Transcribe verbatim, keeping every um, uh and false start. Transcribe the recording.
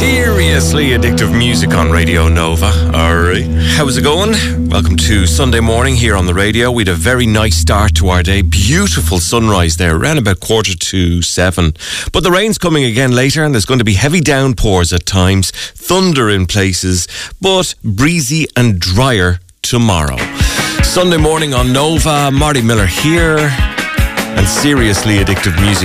Seriously addictive music on Radio Nova. Alright, how's it going? Welcome to Sunday morning here on the radio. We had a very nice start to our day. Beautiful sunrise there, around about quarter to seven. But the rain's coming again later, and there's going to be heavy downpours at times, thunder in places, but breezy and drier tomorrow. Sunday morning on Nova, Marty Miller here, and seriously addictive music